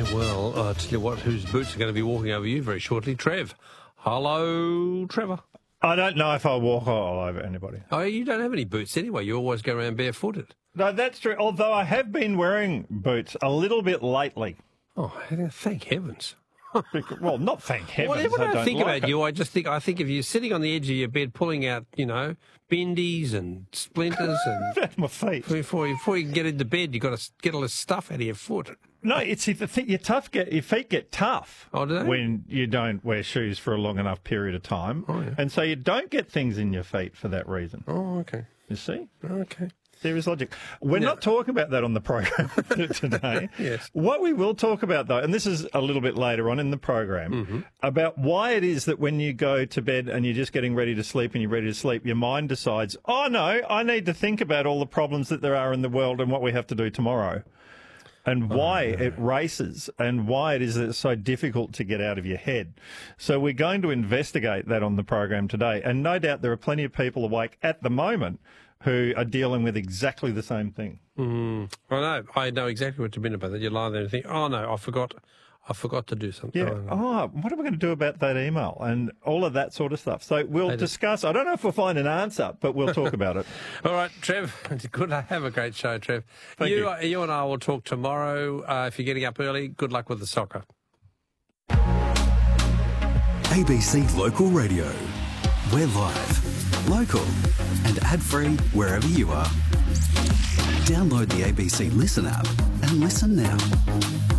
well, I'll tell you what, whose boots are going to be walking over you very shortly. Trev. Hello, Trevor. I don't know if I'll walk all over anybody. Oh, you don't have any boots anyway. You always go around barefooted. No, that's true. Although I have been wearing boots a little bit lately. Oh, thank heavens. Well, not thank heavens. Whatever I think like about it. you, I think if you're sitting on the edge of your bed pulling out, bendies and splinters and That's my feet. before you can get into bed, you've got to get all this stuff out of your foot. No, it's if your feet get tough Oh, do they? when you don't wear shoes for a long enough period of time. Oh, yeah. And so you don't get things in your feet for that reason. Oh, okay. You see? Okay. There is logic. We're not talking about that on the program today. Yes. What we will talk about, though, and this is a little bit later on in the program, about why it is that when you go to bed and you're just getting ready to sleep and you're ready to sleep, your mind decides, oh, no, I need to think about all the problems that there are in the world and what we have to do tomorrow. And why it races and why it is that it's so difficult to get out of your head. So we're going to investigate that on the program today. And no doubt there are plenty of people awake at the moment who are dealing with exactly the same thing. I know exactly what you mean about that. You lie there and think, oh, no, I forgot to do something. Yeah. Oh, what are we going to do about that email and all of that sort of stuff? So we'll discuss. I don't know if we'll find an answer, but we'll talk about it. All right, Trev. Good. Have a great show, Trev. Thank you. You and I will talk tomorrow. If you're getting up early, good luck with the soccer. ABC Local Radio. We're live, local, and ad-free wherever you are. Download the ABC Listen app and listen now.